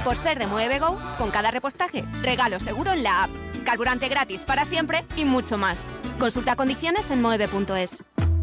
Por ser de Moeve Go, con cada repostaje, regalo seguro en la app. Carburante gratis para siempre y mucho más. Consulta condiciones en moeve.es.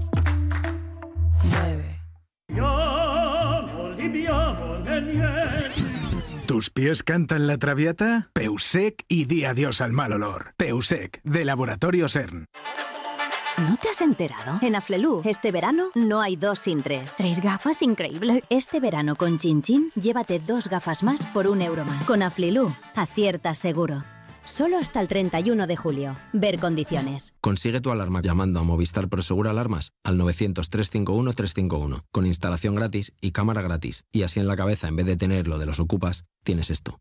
¿Tus pies cantan la traviata? Peusec y di adiós al mal olor. Peusec, de Laboratorio CERN. ¿No te has enterado? En Aflelu, este verano no hay 2 sin 3. 3 gafas, increíble. Este verano con Chin Chin, llévate 2 gafas más por €1 más. Con Aflelu, aciertas seguro. Solo hasta el 31 de julio. Ver condiciones. Consigue tu alarma llamando a Movistar Prosegur Alarmas al 900-351-351, con instalación gratis y cámara gratis. Y así en la cabeza, en vez de tener lo de los ocupas, tienes esto.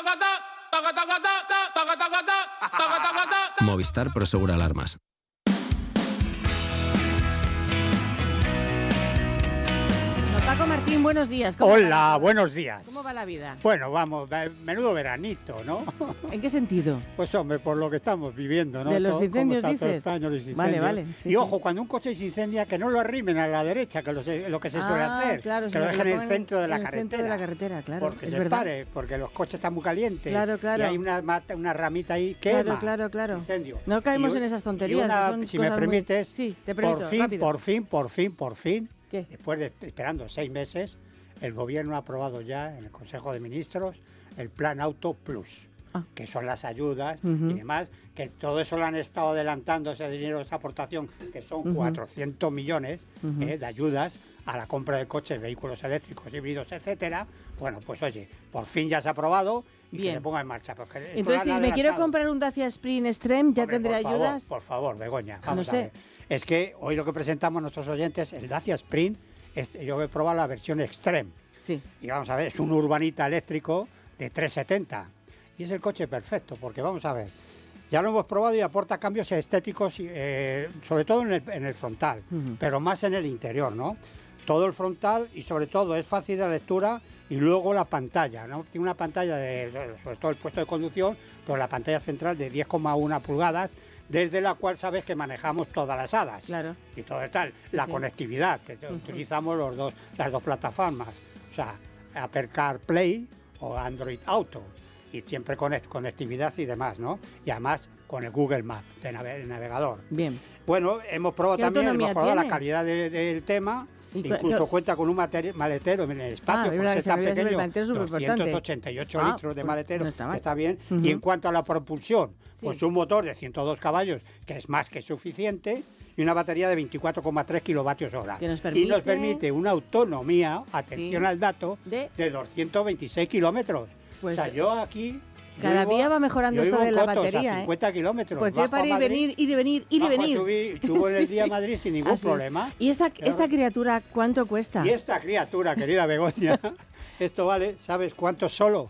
Movistar Prosegur Alarmas. Paco Martín, buenos días. Hola, buenos días. ¿Cómo va la vida? Bueno, vamos, menudo veranito, ¿no? ¿En qué sentido? Pues hombre, por lo que estamos viviendo, ¿no? ¿De los incendios dices? Vale. Sí, y ojo, cuando un coche se incendia, que no lo arrimen a la derecha, que lo que se suele hacer. Claro, que lo dejen en el centro de la carretera. centro de la carretera, claro. Porque se pare, porque los coches están muy calientes. Claro. Y hay una ramita ahí, quema. Claro. Incendio. No caemos en esas tonterías. Si me permites, sí, te permito, por fin, ¿qué? Después de esperando 6 meses, el gobierno ha aprobado ya en el Consejo de Ministros el Plan Auto Plus, que son las ayudas y demás, que todo eso lo han estado adelantando, ese dinero, esa aportación, que son 400 millones de ayudas a la compra de coches, vehículos eléctricos, híbridos, etcétera. Bueno, pues oye, por fin ya se ha aprobado y que se ponga en marcha. Entonces, si me quiero comprar un Dacia Spring Extreme, ¿ya tendré ayudas? Por favor, Begoña, vamos a ver. Es que hoy lo que presentamos a nuestros oyentes, el Dacia Spring, yo he probado la versión Extreme. Sí. Y vamos a ver, es un urbanita eléctrico de 370. Y es el coche perfecto, porque vamos a ver, ya lo hemos probado y aporta cambios estéticos, sobre todo en el frontal, pero más en el interior, ¿no? Todo el frontal y sobre todo es fácil de lectura y luego la pantalla, ¿no? Tiene una pantalla, sobre todo el puesto de conducción, pero la pantalla central de 10,1 pulgadas, desde la cual sabes que manejamos todas las hadas. Claro. Y todo tal. La conectividad, que utilizamos las dos plataformas. O sea, Apple CarPlay o Android Auto. Y siempre conectividad y demás, ¿no? Y además con el Google Maps de navegador. Bien. Bueno, hemos probado también, hemos probado la calidad del tema. Incluso cuenta con un maletero en el espacio, por ser tan pequeño, 288 litros de maletero, está bien. Y en cuanto a la propulsión, pues un motor de 102 caballos, que es más que suficiente, y una batería de 24,3 kilovatios hora. Y nos permite una autonomía, atención al dato, de 226 kilómetros. Pues, o sea, yo aquí... Cada día va mejorando esto de la batería, 50 kilómetros. Pues yo para ir y venir. Subo en el día a Madrid sin ningún problema. ¿Y esta criatura cuánto cuesta? Y esta criatura, querida Begoña, esto vale, ¿sabes cuánto solo?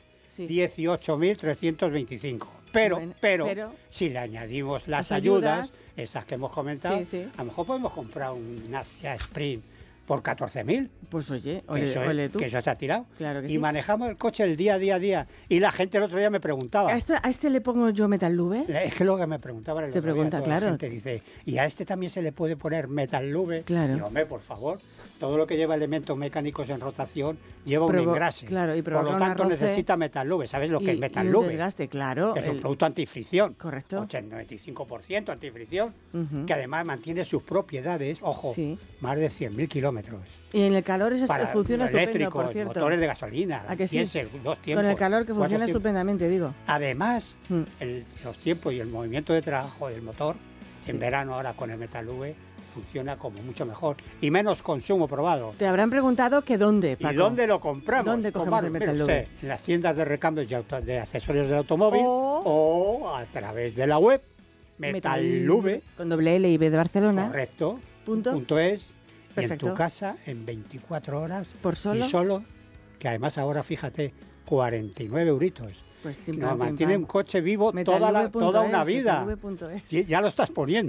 18.325. Pero si le añadimos las ayudas, esas que hemos comentado, a lo mejor podemos comprar un Dacia Sprint por 14.000. Pues oye, ole tú. Que eso está tirado. Claro que y manejamos el coche el día a día. Y la gente el otro día me preguntaba. ¿A este le pongo yo Metal Lube? Es que lo que me preguntaba el otro día, claro. La gente dice, ¿y a este también se le puede poner Metal Lube? Claro. Y hombre, por favor. Todo lo que lleva elementos mecánicos en rotación lleva un engrase. Claro, y por lo tanto necesita Metal Lube. ¿Sabes lo que es Metal Lube? Un desgaste, claro. Que es un producto antifricción. Correcto. 95% antifricción. Que además mantiene sus propiedades, ojo, más de 100.000 kilómetros. Y en el calor funciona estupendo, por cierto. Motores de gasolina, ¿a que sí? diésel, 2 tiempos. Con el calor que funciona estupendamente, digo. Además, los tiempos y el movimiento de trabajo del motor, en verano ahora con el Metal Lube, funciona como mucho mejor y menos consumo probado. Te habrán preguntado que dónde, Paco. ¿Y dónde lo compramos? ¿Dónde cogemos el Metal Lube? En las tiendas de recambios de accesorios del automóvil o a través de la web Metal Lube. Con doble L y B de Barcelona. Correcto. Punto es. Y en tu casa en 24 horas. ¿Por solo? Y solo, que además ahora, fíjate, 49 euritos. Pues nos mantiene un coche vivo toda una vida. Ya lo estás poniendo.